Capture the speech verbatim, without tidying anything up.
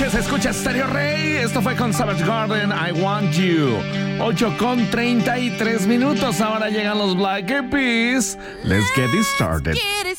noches, escucha Stereo Rey. Esto fue con Savage Garden, I Want You. ocho con treinta y tres minutos. Ahora llegan los Black Eyed Peas. Let's get it started.